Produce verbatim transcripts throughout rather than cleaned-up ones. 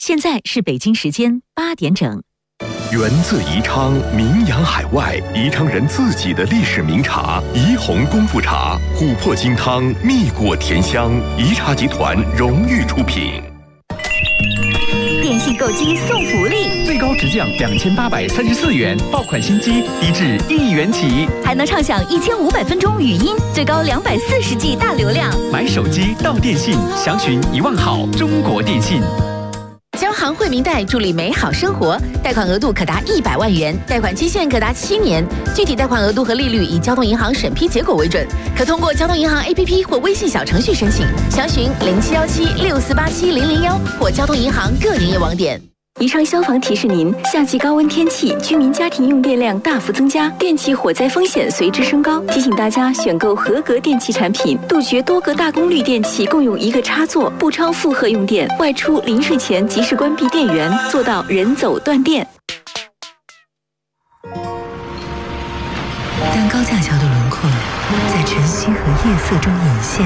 现在是北京时间八点整。 源自宜昌，名扬海外，宜昌人自己的历史名茶宜红功夫茶，琥珀金汤，蜜果甜香，宜茶集团荣誉出品。 电信购机送福利， 最高直降两千八百三十四元，爆款新机低至一元起， 还能畅享一千五百分钟语音，最高两百四十 G 大流量。 买手机到电信，详询一万好中国电信。 交行惠民贷助力美好生活，贷款额度可达一百万元，贷款期限可达七年，具体贷款额度和利率以交通银行审批结果为准，可通过交通银行 A P P 或微信小程序申请，详询零七幺七六四八七零零幺或交通银行各营业网点。 宜昌消防提示您，夏季高温天气，居民家庭用电量大幅增加，电器火灾风险随之升高，提醒大家选购合格电器产品，杜绝多个大功率电器共用一个插座，不超负荷用电，外出临睡前及时关闭电源，做到人走断电。 当高架桥的轮廓在晨曦和夜色中隐现，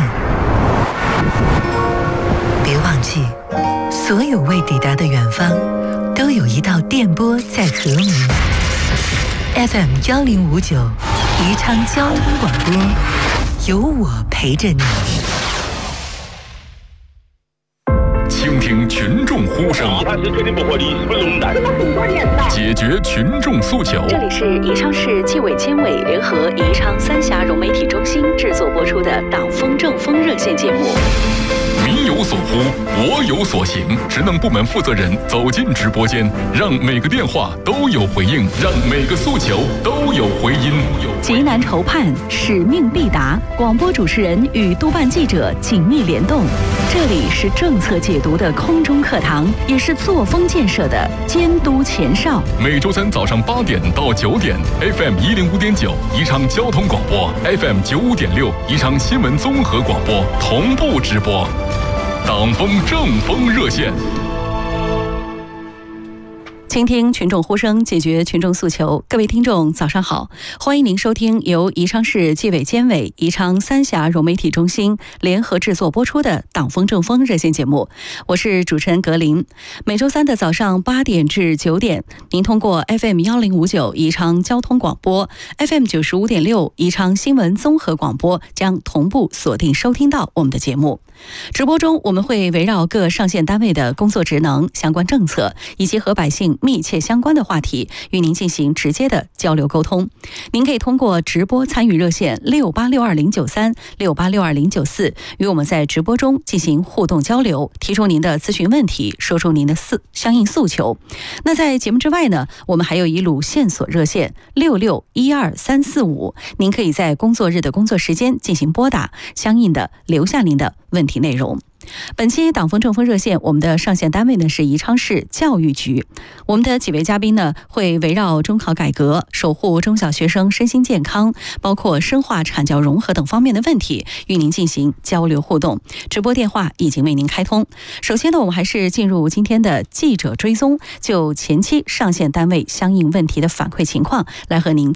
别忘记，所有未抵达的远方都有一道电波在和鸣。 F M 幺零五九宜昌交通广播，有我陪着你。 倾听群众呼声，解决群众诉求。 这里是宜昌市纪委监委联合宜昌三峡融媒体中心制作播出的党风政风热线节目。 民有所呼，我有所行。职能部门负责人走进直播间，让每个电话都有回应，让每个诉求都有回音。 急难筹判，使命必达。广播主持人与督办记者紧密联动。这里是政策解读的空中课堂，也是作风建设的监督前哨。 每周三早上八点到九点 ，F M 一零五点九宜昌交通广播 ，F M 九五点六宜昌新闻综合广播同步直播。党风政风热线， 倾听群众呼声，解决群众诉求。各位听众早上好，欢迎您收听由宜昌市纪委监委、宜昌三峡融媒体中心联合制作播出的党风政风热线节目，我是主持人格林。每周三的早上八点至九点，您通过 F M 幺零五九宜昌交通广播、F M 九十五点六宜昌新闻综合广播将同步锁定收听到我们的节目。直播中，我们会围绕各上线单位的工作职能、相关政策以及和百姓密切相关的话题，与您进行直接的交流沟通。您可以通过直播参与热线六八六二零九三、六八六二零九四，与我们在直播中进行互动交流，提出您的咨询问题，说出您的诉相应诉求。那在节目之外呢，我们还有一路线索热线六六一二三四五，您可以在工作日的工作时间进行拨打，相应的留下您的问题内容。本期党风政风热线，我们的上线单位呢是宜昌市教育局。我们的几位嘉宾呢会围绕中考改革、守护中小学生身心健康，包括深化产教融合等方面的问题，与您进行交流互动。直播电话已经为您开通。首先呢，我们还是进入今天的记者追踪，就前期上线单位相应问题的反馈情况来和您